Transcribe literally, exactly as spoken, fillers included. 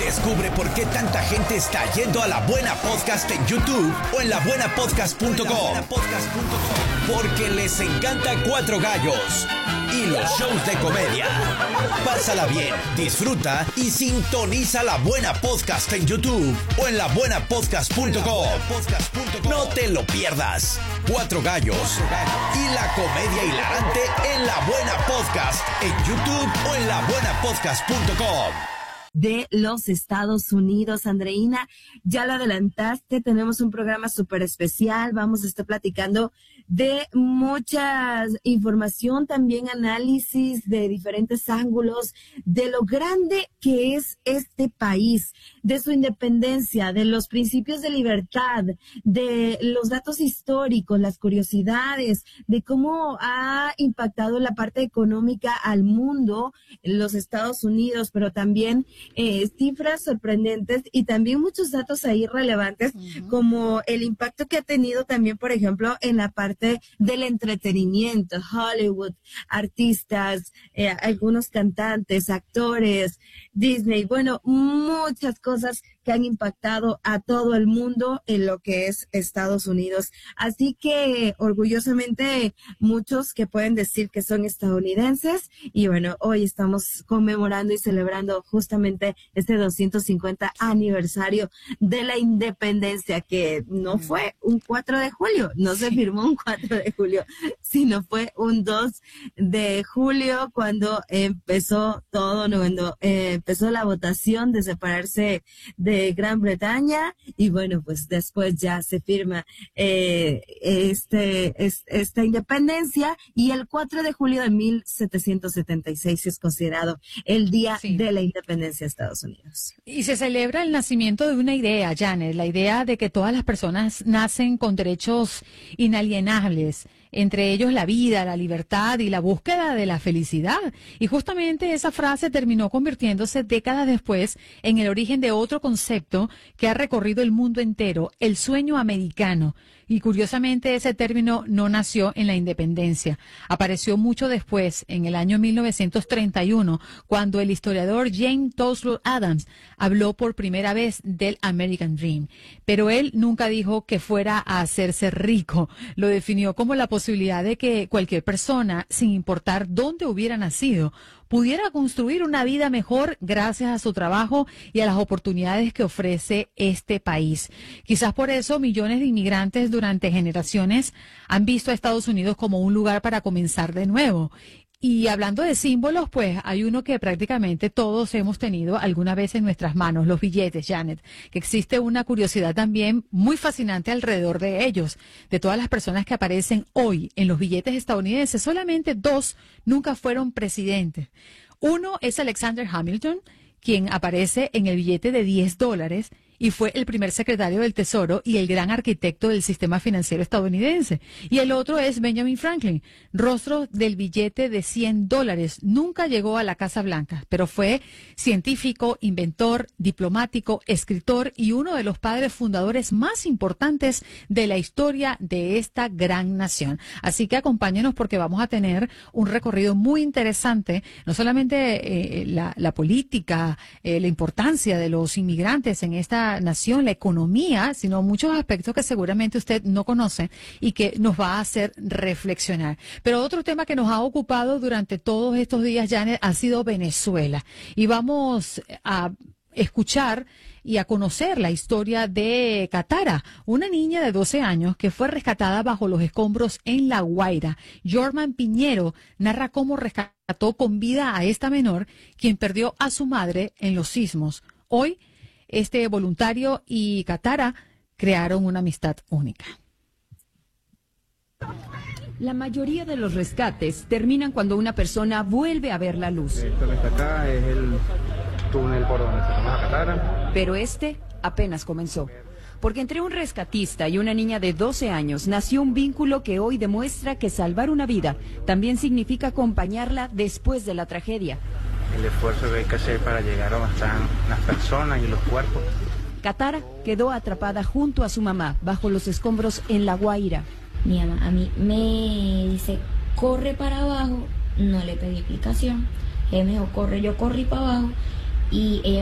Descubre por qué tanta gente está yendo a La Buena Podcast en YouTube o en la buena podcast punto com. Porque les encanta Cuatro Gallos y los shows de comedia. Pásala bien, disfruta y sintoniza La Buena Podcast en YouTube o en la buena podcast punto com. No te lo pierdas. Cuatro Gallos y la comedia hilarante en La Buena Podcast en YouTube o en la buena podcast punto com. De los Estados Unidos. Andreina, ya lo adelantaste, tenemos un programa súper especial, vamos a estar platicando de mucha información, también análisis de diferentes ángulos, de lo grande que es este país, de su independencia, de los principios de libertad, de los datos históricos, las curiosidades, de cómo ha impactado la parte económica al mundo, los Estados Unidos, pero también Eh, cifras sorprendentes y también muchos datos ahí relevantes, uh-huh. como el impacto que ha tenido también, por ejemplo, en la parte del entretenimiento, Hollywood, artistas, eh, algunos cantantes, actores, Disney, bueno, muchas cosas que han impactado a todo el mundo en lo que es Estados Unidos. Así que orgullosamente muchos que pueden decir que son estadounidenses y bueno, hoy estamos conmemorando y celebrando justamente este doscientos cincuenta aniversario de la independencia, que no fue un cuatro de julio, no se firmó un cuatro de julio, sino fue un dos de julio cuando empezó todo, cuando eh, empezó la votación de separarse de de Gran Bretaña y bueno, pues después ya se firma eh, este es, esta independencia y el cuatro de julio de mil setecientos setenta y seis es considerado el día sí. de la independencia de Estados Unidos. Y se celebra el nacimiento de una idea, Janet, la idea de que todas las personas nacen con derechos inalienables, entre ellos la vida, la libertad y la búsqueda de la felicidad. Y justamente esa frase terminó convirtiéndose décadas después en el origen de otro concepto que ha recorrido el mundo entero, el sueño americano. Y curiosamente ese término no nació en la independencia. Apareció mucho después, en el año mil novecientos treinta y uno, cuando el historiador James Toslow Adams habló por primera vez del American Dream. Pero él nunca dijo que fuera a hacerse rico. Lo definió como la posibilidad de que cualquier persona, sin importar dónde hubiera nacido, pudiera construir una vida mejor gracias a su trabajo y a las oportunidades que ofrece este país. Quizás por eso millones de inmigrantes durante generaciones han visto a Estados Unidos como un lugar para comenzar de nuevo. Y hablando de símbolos, pues hay uno que prácticamente todos hemos tenido alguna vez en nuestras manos, los billetes, Janet, que existe una curiosidad también muy fascinante alrededor de ellos. De todas las personas que aparecen hoy en los billetes estadounidenses, solamente dos nunca fueron presidentes. Uno es Alexander Hamilton, quien aparece en el billete de diez dólares y fue el primer secretario del Tesoro y el gran arquitecto del sistema financiero estadounidense. Y el otro es Benjamin Franklin, rostro del billete de cien dólares. Nunca llegó a la Casa Blanca, pero fue científico, inventor, diplomático, escritor y uno de los padres fundadores más importantes de la historia de esta gran nación. Así que acompáñenos porque vamos a tener un recorrido muy interesante, no solamente eh, la, la política, eh, la importancia de los inmigrantes en esta nación, la economía, sino muchos aspectos que seguramente usted no conoce y que nos va a hacer reflexionar. Pero otro tema que nos ha ocupado durante todos estos días, Janet, ha sido Venezuela. Y vamos a escuchar y a conocer la historia de Katara, una niña de doce años que fue rescatada bajo los escombros en La Guaira. Jorman Piñero narra cómo rescató con vida a esta menor, quien perdió a su madre en los sismos. Hoy, este voluntario y Katara crearon una amistad única. La mayoría de los rescates terminan cuando una persona vuelve a ver la luz. Esto que está acá es el túnel por donde sacamos a Katara. Pero este apenas comenzó. Porque entre un rescatista y una niña de doce años nació un vínculo que hoy demuestra que salvar una vida también significa acompañarla después de la tragedia. El esfuerzo que hay que hacer para llegar a donde están las personas y los cuerpos. Katara quedó atrapada junto a su mamá bajo los escombros en La Guaira. Mi mamá a mí me dice, corre para abajo, no le pedí explicación. Ella me dijo, corre, yo corrí para abajo y ella